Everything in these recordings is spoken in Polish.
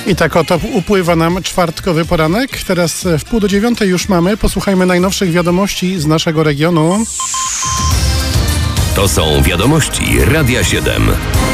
I tak oto upływa nam czwartkowy poranek. Teraz w 8:30 już mamy. Posłuchajmy najnowszych wiadomości z naszego regionu. To są wiadomości Radia 7.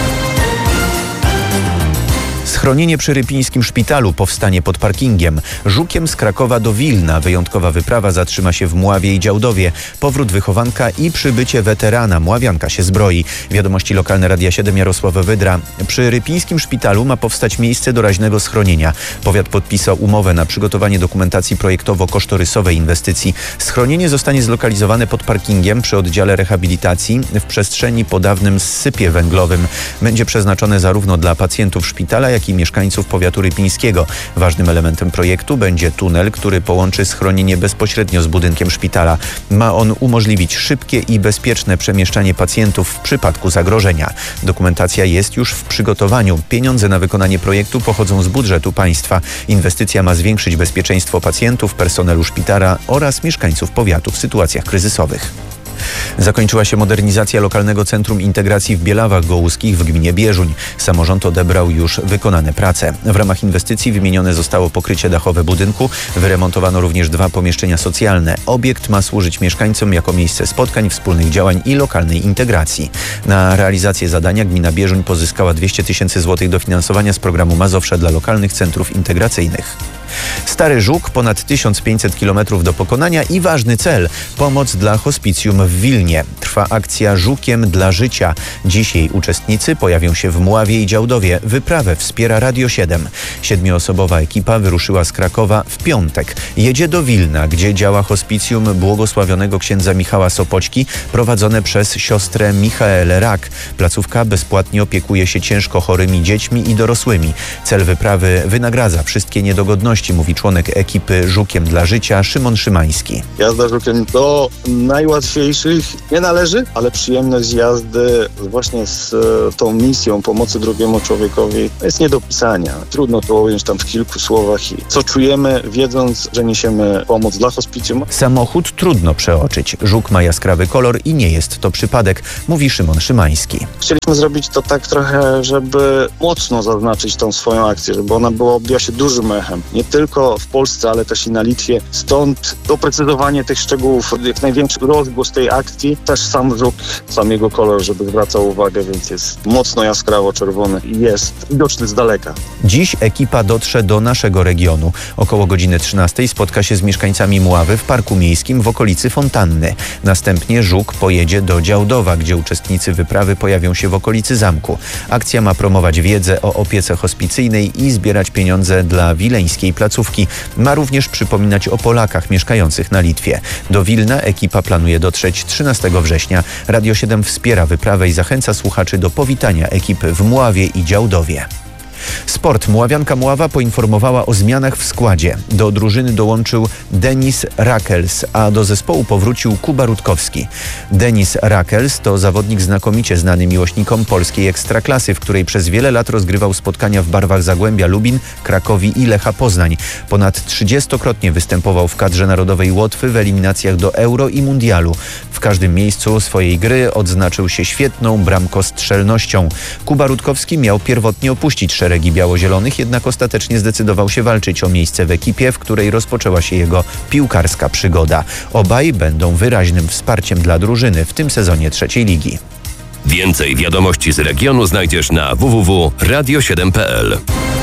Schronienie przy Rypińskim Szpitalu powstanie pod parkingiem. Żukiem z Krakowa do Wilna. Wyjątkowa wyprawa zatrzyma się w Mławie i Działdowie. Powrót wychowanka i przybycie weterana. Mławianka się zbroi. Wiadomości lokalne Radia 7, Jarosław Wydra. Przy Rypińskim Szpitalu ma powstać miejsce doraźnego schronienia. Powiat podpisał umowę na przygotowanie dokumentacji projektowo-kosztorysowej inwestycji. Schronienie zostanie zlokalizowane pod parkingiem przy oddziale rehabilitacji w przestrzeni po dawnym zsypie węglowym. Będzie przeznaczone zarówno dla pacjentów szpitala, jak i mieszkańców powiatu rypińskiego. Ważnym elementem projektu będzie tunel, który połączy schronienie bezpośrednio z budynkiem szpitala. Ma on umożliwić szybkie i bezpieczne przemieszczanie pacjentów w przypadku zagrożenia. Dokumentacja jest już w przygotowaniu. Pieniądze na wykonanie projektu pochodzą z budżetu państwa. Inwestycja ma zwiększyć bezpieczeństwo pacjentów, personelu szpitala oraz mieszkańców powiatu w sytuacjach kryzysowych. Zakończyła się modernizacja lokalnego Centrum Integracji w Bielawach Gołuskich w gminie Bieżuń. Samorząd odebrał już wykonane prace. W ramach inwestycji wymienione zostało pokrycie dachowe budynku. Wyremontowano również 2 pomieszczenia socjalne. Obiekt ma służyć mieszkańcom jako miejsce spotkań, wspólnych działań i lokalnej integracji. Na realizację zadania gmina Bieżuń pozyskała 200 000 złotych dofinansowania z programu Mazowsze dla lokalnych centrów integracyjnych. Stary Żuk, ponad 1500 km do pokonania i ważny cel – pomoc dla hospicjum w Wilnie. Trwa akcja Żukiem dla życia. Dzisiaj uczestnicy pojawią się w Mławie i Działdowie. Wyprawę wspiera Radio 7. 7-osobowa ekipa wyruszyła z Krakowa w piątek. Jedzie do Wilna, gdzie działa hospicjum błogosławionego księdza Michała Sopoćki, prowadzone przez siostrę Michaelę Rak. Placówka bezpłatnie opiekuje się ciężko chorymi dziećmi i dorosłymi. Cel wyprawy wynagradza wszystkie niedogodności, mówi członek ekipy Żukiem dla życia Szymon Szymański. Jazda Żukiem do najłatwiejszych nie należy, ale przyjemność jazdy właśnie z tą misją pomocy drugiemu człowiekowi jest nie do opisania. Trudno to ująć tam w kilku słowach. Co czujemy, wiedząc, że niesiemy pomoc dla hospicjum. Samochód trudno przeoczyć. Żuk ma jaskrawy kolor i nie jest to przypadek, mówi Szymon Szymański. Chcieliśmy zrobić to tak trochę, żeby mocno zaznaczyć tą swoją akcję, żeby ona odbiła się dużym echem. Nie tylko w Polsce, ale też i na Litwie. Stąd doprecyzowanie tych szczegółów, jak największy rozgłos tej akcji, też sam Żuk, sam jego kolor, żeby zwracał uwagę, więc jest mocno jaskrawo czerwony i jest widoczny z daleka. Dziś ekipa dotrze do naszego regionu. Około godziny 13 spotka się z mieszkańcami Mławy w Parku Miejskim w okolicy Fontanny. Następnie Żuk pojedzie do Działdowa, gdzie uczestnicy wyprawy pojawią się w okolicy zamku. Akcja ma promować wiedzę o opiece hospicyjnej i zbierać pieniądze dla wileńskiej placówki. Ma również przypominać o Polakach mieszkających na Litwie. Do Wilna ekipa planuje dotrzeć 13 września. Radio 7 wspiera wyprawę i zachęca słuchaczy do powitania ekipy w Mławie i Działdowie. Sport. Mławianka Mława poinformowała o zmianach w składzie. Do drużyny dołączył Denis Rakels, a do zespołu powrócił Kuba Rutkowski. Denis Rakels to zawodnik znakomicie znany miłośnikom polskiej ekstraklasy, w której przez wiele lat rozgrywał spotkania w barwach Zagłębia Lubin, Krakowi i Lecha Poznań. Ponad 30-krotnie występował w kadrze narodowej Łotwy w eliminacjach do Euro i Mundialu. W każdym miejscu swojej gry odznaczył się świetną bramkostrzelnością. Kuba Rutkowski miał pierwotnie opuścić szeregi biało-zielonych, jednak ostatecznie zdecydował się walczyć o miejsce w ekipie, w której rozpoczęła się jego piłkarska przygoda. Obaj będą wyraźnym wsparciem dla drużyny w tym sezonie trzeciej ligi. Więcej wiadomości z regionu znajdziesz na www.radio7.pl.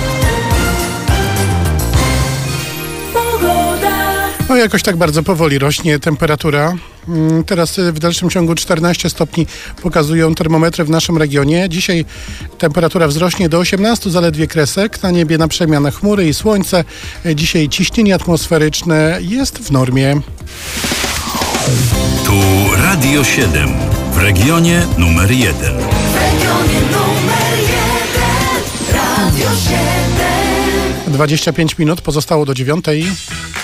No jakoś tak bardzo powoli rośnie temperatura. Teraz w dalszym ciągu 14 stopni pokazują termometry w naszym regionie. Dzisiaj temperatura wzrośnie do 18 zaledwie kresek. Na niebie na przemianę chmury i słońce. Dzisiaj ciśnienie atmosferyczne jest w normie. Tu Radio 7 w regionie numer 1. W regionie numer 1 Radio 7. 25 minut pozostało do 9:00.